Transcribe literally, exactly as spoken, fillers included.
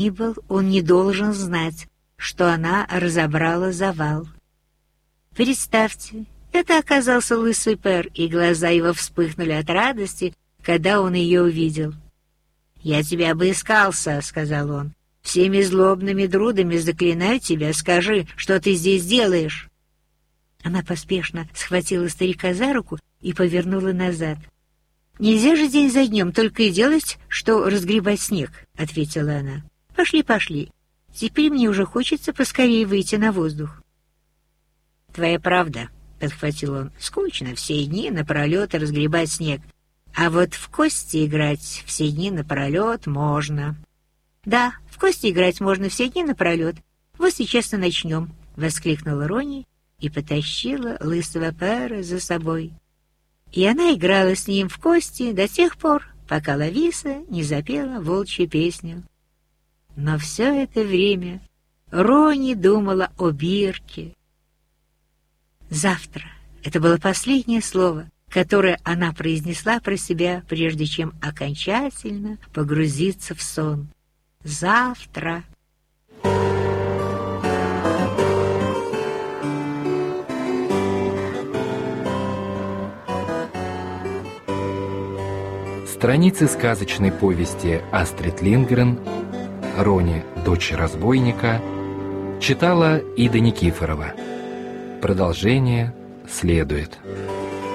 ни был, он не должен знать, что она разобрала завал. Представьте, это оказался лысый Пер, и глаза его вспыхнули от радости, когда он ее увидел. «Я тебя обыскался», — сказал он. «Всеми злобными друдами заклинаю тебя, скажи, что ты здесь делаешь». Она поспешно схватила старика за руку и повернула назад. «Нельзя же день за днем только и делать, что разгребать снег», — ответила она. «Пошли, пошли. Теперь мне уже хочется поскорее выйти на воздух». «Твоя правда», — подхватил он. «Скучно все дни напролет разгребать снег. А вот в кости играть все дни напролет можно». «Да, в кости играть можно все дни напролет. Вот сейчас и начнем», — воскликнула Рони и потащила лысого Пера за собой. И она играла с ним в кости до тех пор, пока Лависа не запела волчью песню. Но все это время Рони думала о Бирке. «Завтра» — это было последнее слово, которое она произнесла про себя, прежде чем окончательно погрузиться в сон. «Завтра». Страницы сказочной повести Астрид Линдгрен «Рони, дочь разбойника» читала Ида Никифорова. Продолжение следует.